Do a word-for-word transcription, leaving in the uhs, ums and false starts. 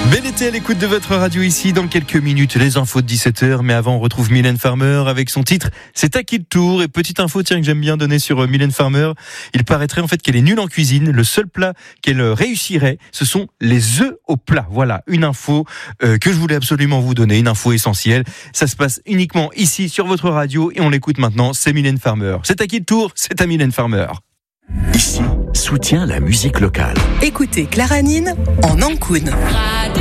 Bel été à l'écoute de votre radio ici. Dans quelques minutes, les infos de dix-sept heures. Mais avant, on retrouve Mylène Farmer avec son titre « C'est à qui le tour ?» Et petite info, tiens, que j'aime bien donner sur Mylène Farmer. Il paraîtrait en fait qu'elle est nulle en cuisine. Le seul plat qu'elle réussirait, ce sont les œufs au plat. Voilà, une info euh, que je voulais absolument vous donner. Une info essentielle. Ça se passe uniquement ici sur votre radio et on l'écoute maintenant. C'est Mylène Farmer. C'est à qui le tour ? C'est à Mylène Farmer. Ici, soutient la musique locale. Écoutez Clara Nine en Ankoun.